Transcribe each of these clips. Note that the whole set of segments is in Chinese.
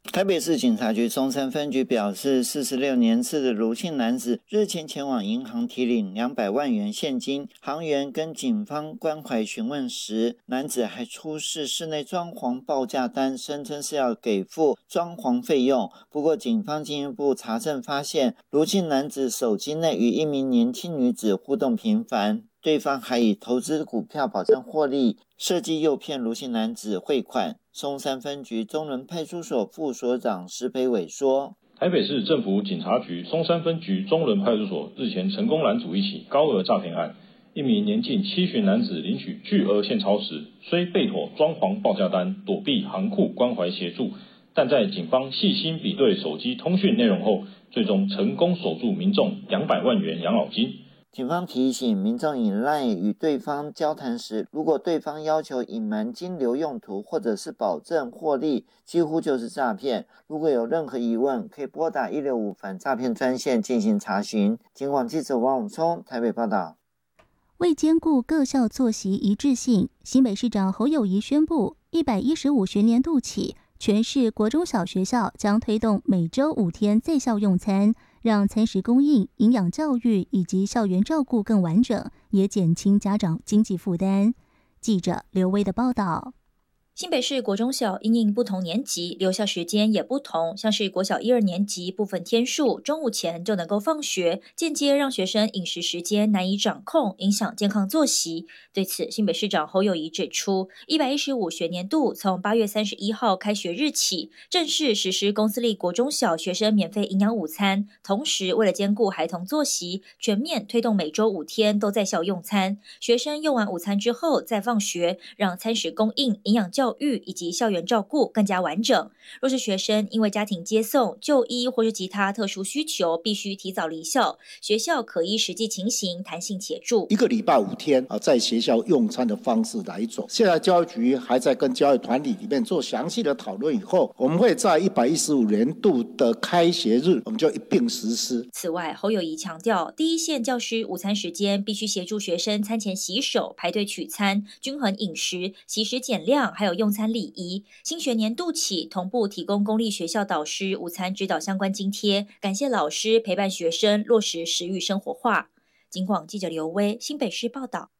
台北市警察局松山分局表示，46年次的卢姓男子日前前往银行提领200万元现金，行员跟警方关怀询问时，男子还出示室内装潢报价单，声称是要给付装潢费用。不过警方进一步查证发现，卢姓男子手机内与一名年轻女子互动频繁，对方还以投资股票保证获利，设计诱骗卢姓男子汇款。松山分局中仑派出所副所长石培伟说， 台北市政府警察局松山分局中仑派出所日前成功拦阻一起高额诈骗案，一名年近70男子领取巨额现钞时，虽备妥装潢报价单，躲避行库关怀协助，但在警方细心比对手机通讯内容后，最终成功守住民众200万元养老金。 警方提醒民众以 LINE 与对方交谈时，如果对方要求隐瞒金流用途或者是保证获利，几乎就是诈骗。如果有任何疑问，可以拨打165反诈骗专线进行查询。警广记者王永聪台北报道。 为兼顾各校作息一致性，新北市长侯友宜宣布，115学年度起，全市国中小学校将推动每周5天在校用餐，让餐食供应、营养教育以及校园照顾更完整，也减轻家长经济负担。记者刘威的报道。 新北市国中小因应不同年级，留校时间也不同，像是国小1、2年级部分天数中午前就能够放学，间接让学生饮食时间难以掌控，影响健康作息。对此，新北市长侯友宜指出，115学年度从8月31号开学日起，正式实施公私立国中小学生免费营养午餐，同时为了兼顾孩童作息，全面推动每周5天都在校用餐，学生用完午餐之后再放学，让餐食供应、营养教育以及校园照顾更加完整。若是学生因为家庭接送、就医或是其他特殊需求，必须提早离校，学校可依实际情形弹性协助。 1个礼拜5天在学校用餐的方式来走。现在教育局还在跟教育团体里面做详细的讨论，以后我们会在115年度的开学日，我们就一并实施。 此外，侯友宜强调，第一线教师午餐时间必须协助学生餐前洗手、排队取餐、均衡饮食、惜食减量，还有用餐礼仪。新学年度起，同步提供公立学校导师午餐指导相关津贴，感谢老师陪伴学生落实食育生活化。警广记者刘威新北市报道。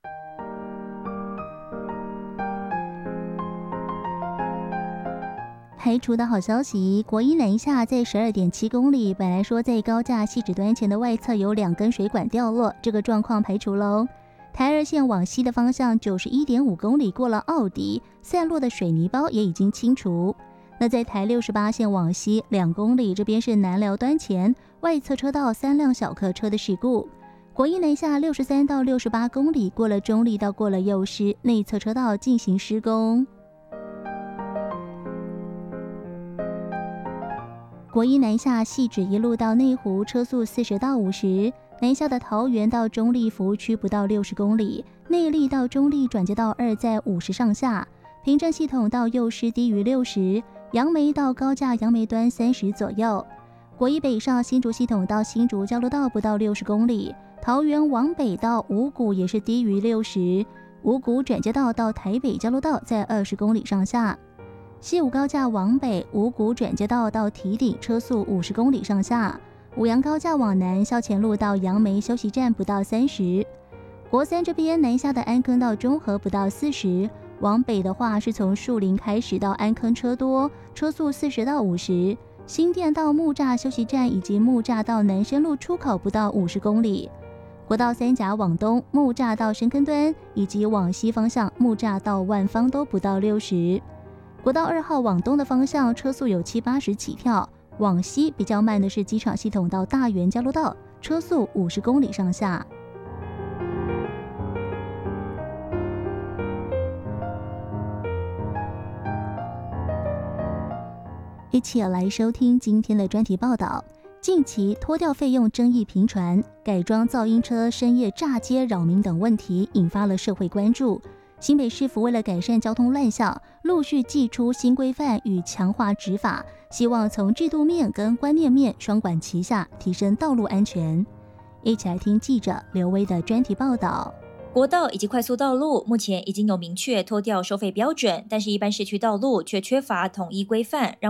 排除的好消息，国一南下在12.7公里，本来说在高架汐止端前的外侧有2根水管掉落，这个状况排除喽。台2线往西的方向91.5公里过了奥迪，散落的水泥包也已经清除。那在台68线往西2公里，这边是南寮端前外侧车道3辆小客车的事故。国一南下63到68公里，过了中立到过了幼师，内侧车道进行施工。国一南下汐止一路到内湖，车速40到50。南下的桃园到中立服务区不到60公里，内壢到中立转接道2在50上下，平镇系统到幼师低于60，杨梅到高架杨梅端30左右。国一北上新竹系统到新竹交流道不到60公里，桃园往北到五股也是低于60，五股转接道到台北交流道在20公里上下。西武高架往北，五股转接道到堤顶车速50公里上下。五杨高架往南，校前路到杨梅休息站不到30。国三这边南下的安坑到中和不到40，往北的话是从树林开始到安坑车多，车速40到50。新店到木栅休息站以及木栅到南深路出口不到50公里。国道三甲往东，木栅到深坑端以及往西方向木栅到万方都不到60。国道2号往东的方向车速有70-80起跳，往西比较慢的是机场系统到大园交流道，车速50公里上下。一起来收听今天的专题报道。近期拖吊费用争议频传，改装噪音车深夜炸街扰民等问题引发了社会关注。新北市府为了改善交通乱象，陆续祭出新规范与强化执法，希望从制度面跟观念面双管齐下，提升道路安全。一起来听记者刘威的专题报道。 国道以及快速道路目前已经有明确拖吊收费标准，但是一般市区道路却缺乏统一规范，让